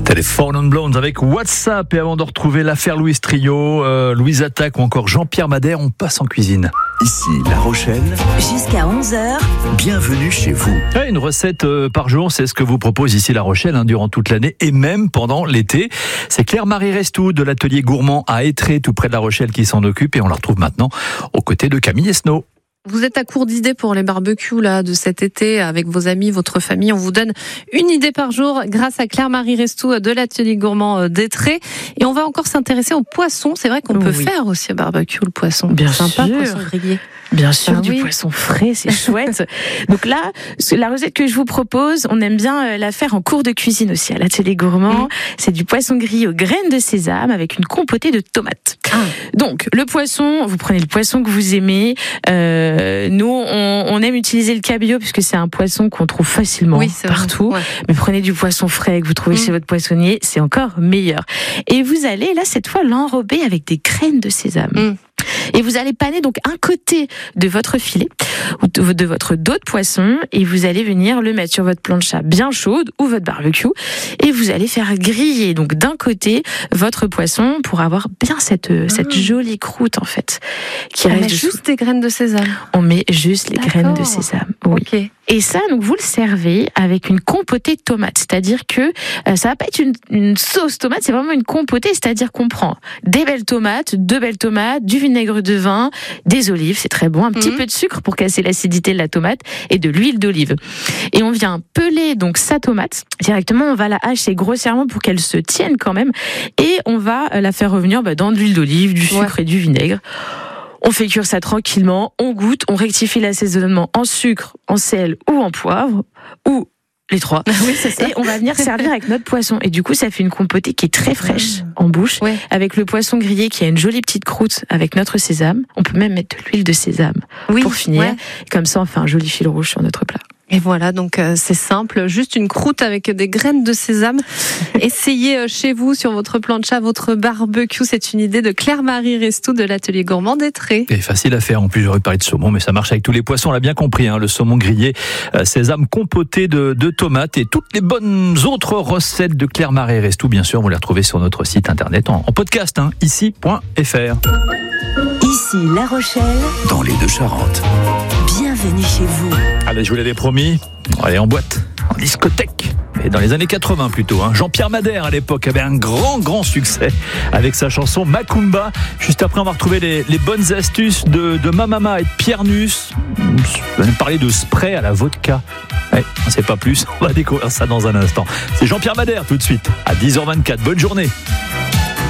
Telephone on Blondes avec WhatsApp. Et avant de retrouver l'affaire Louise Trio, Louise Attaque ou encore Jean-Pierre Madère, on passe en cuisine. Ici, La Rochelle. Jusqu'à 11h. Bienvenue chez vous. Une recette par jour, c'est ce que vous propose ici La Rochelle durant toute l'année et même pendant l'été. C'est Claire-Marie Restou de l'atelier gourmand à Étré, tout près de La Rochelle, qui s'en occupe et on la retrouve maintenant aux côtés de Camille Esnault. Vous êtes à court d'idées pour les barbecues là de cet été avec vos amis, votre famille. On vous donne une idée par jour grâce à Claire-Marie Restou de l'atelier gourmand d'Étré. Et on va encore s'intéresser au poisson. C'est vrai qu'on peut faire aussi au barbecue le poisson. Bien sympa, sûr. poisson grillé. Bien sûr, du poisson frais, c'est chouette. Donc là, la recette que je vous propose, on aime bien la faire en cours de cuisine aussi à l'atelier gourmand. C'est du poisson grillé aux graines de sésame avec une compotée de tomates. Donc le poisson, vous prenez le poisson que vous aimez. Nous, on aime utiliser le cabillaud puisque c'est un poisson qu'on trouve facilement partout. Ouais. Mais prenez du poisson frais que vous trouvez chez votre poissonnier, c'est encore meilleur. Et vous allez là cette fois l'enrober avec des graines de sésame. Et vous allez paner donc un côté de votre filet ou de votre dos de poisson et vous allez venir le mettre sur votre plancha bien chaude ou votre barbecue et vous allez faire griller donc d'un côté votre poisson pour avoir bien cette jolie croûte en fait. On met juste des graines de sésame. On met juste les graines de sésame. Oui. Okay. Et ça, donc vous le servez avec une compotée de tomates, c'est-à-dire que ça va pas être une sauce tomate, c'est vraiment une compotée, c'est-à-dire qu'on prend des belles tomates, deux belles tomates, du vinaigre de vin, des olives, c'est très bon, un petit peu de sucre pour casser l'acidité de la tomate et de l'huile d'olive. Et on vient peler donc sa tomate directement, on va la hacher grossièrement pour qu'elle se tienne quand même et on va la faire revenir dans de l'huile d'olive, du sucre et du vinaigre. On fait cuire ça tranquillement, on goûte, on rectifie l'assaisonnement en sucre, en sel ou en poivre, ou les trois. Oui, c'est ça. Et on va venir servir avec notre poisson. Et du coup, ça fait une compotée qui est très fraîche en bouche, avec le poisson grillé qui a une jolie petite croûte avec notre sésame. On peut même mettre de l'huile de sésame pour finir. Ouais. Comme ça, on fait un joli fil rouge sur notre plat. Et voilà, donc c'est simple, juste une croûte avec des graines de sésame. Essayez chez vous, sur votre plancha, votre barbecue. C'est une idée de Claire-Marie Restou de l'atelier gourmand d'Étré. Et facile à faire, en plus j'aurais parlé de saumon, mais ça marche avec tous les poissons, on l'a bien compris, le saumon grillé, sésame compoté de tomates et toutes les bonnes autres recettes de Claire-Marie Restou, bien sûr, vous les retrouvez sur notre site internet en podcast, ici.fr. Ici La Rochelle, dans les Deux-Charentes. Bienvenue chez vous. Allez, je vous l'avais promis, on va aller en boîte, en discothèque. Et dans les années 80 plutôt. Jean-Pierre Madère à l'époque avait un grand succès avec sa chanson Macumba. Juste après, on va retrouver les bonnes astuces de Mamama et de Pierre Nuss. On va nous parler de spray à la vodka. Ouais, on ne sait pas plus, on va découvrir ça dans un instant. C'est Jean-Pierre Madère tout de suite à 10h24. Bonne journée.